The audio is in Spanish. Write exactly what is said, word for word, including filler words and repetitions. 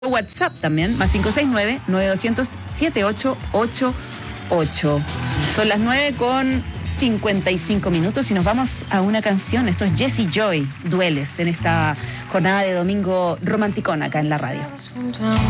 WhatsApp también, más cinco seis nueve, nueve dos cero cero, siete ocho ocho ocho. Son las nueve con cincuenta y cinco minutos y nos vamos a una canción. Esto es Jessie Joy, Dueles, en esta jornada de domingo romanticón acá en la radio.